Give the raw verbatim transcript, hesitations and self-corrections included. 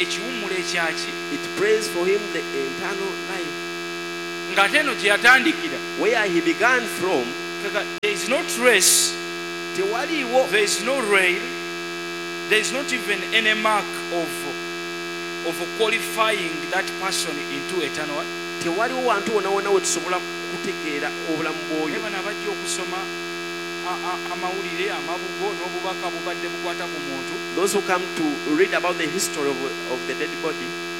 ekiwummula ekyaki it prays for him the eternal life. ng'ate eno gye yatandikira Where he began from, there is no trace, tewaliwo, there is no rail, there is not even any mark of of qualifying that person into eternal life. tewaliwo wantu wonna wonna we tusobola kutegeera obulamu bw'oyo. Bano abajja okusoma amawulire amabugo n'obubaka bubadde bukwata ku muntu, Those who come to read about the history of, of the dead body,